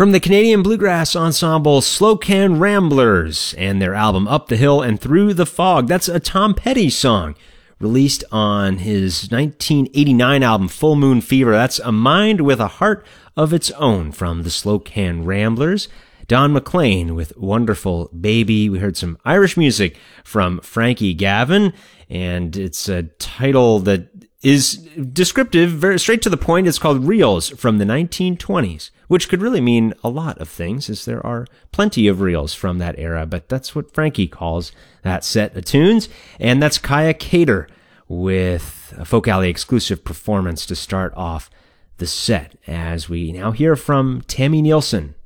From the Canadian bluegrass ensemble Slocan Ramblers and their album Up the Hill and Through the Fog. That's a Tom Petty song released on his 1989 album Full Moon Fever. That's A Mind with a Heart of Its Own from the Slocan Ramblers. Don McLean with Wonderful Baby. We heard some Irish music from Frankie Gavin, and it's a title that is descriptive, very straight to the point. It's called Reels from the 1920s, which could really mean a lot of things, as there are plenty of reels from that era, but that's what Frankie calls that set of tunes. And that's Kaya Cater with a Folk Alley exclusive performance to start off the set, as we now hear from Tammy Nielsen.